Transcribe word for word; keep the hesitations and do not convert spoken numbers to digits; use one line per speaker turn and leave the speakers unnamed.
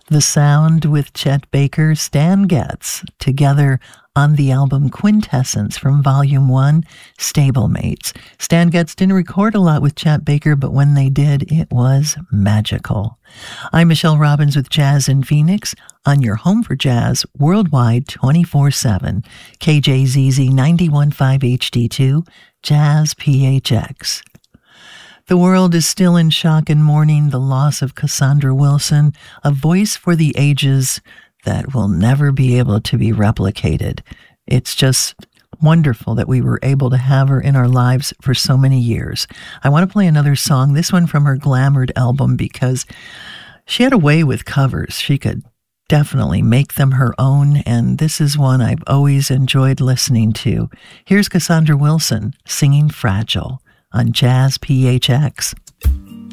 The Sound with Chet Baker, Stan Getz, together on the album Quintessence from Volume one, Stablemates. Stan Getz didn't record a lot with Chet Baker, but when they did, it was magical. I'm Michelle Robbins with Jazz in Phoenix on your home for jazz worldwide twenty-four seven. K J Z Z ninety-one point five H D two, Jazz P H X. The world is still in shock and mourning the loss of Cassandra Wilson, a voice for the ages that will never be able to be replicated. It's just wonderful that we were able to have her in our lives for so many years. I want to play another song, this one from her Glamored album, because she had a way with covers. She could definitely make them her own, and this is one I've always enjoyed listening to. Here's Cassandra Wilson singing Fragile on Jazz P H X.